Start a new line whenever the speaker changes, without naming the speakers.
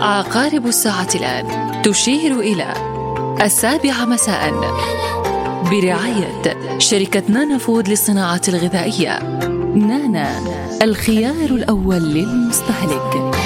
عقارب الساعة الآن تشير إلى 7 مساء، برعاية شركة نانا فود للصناعات الغذائية. نانا، الخيار الأول للمستهلك.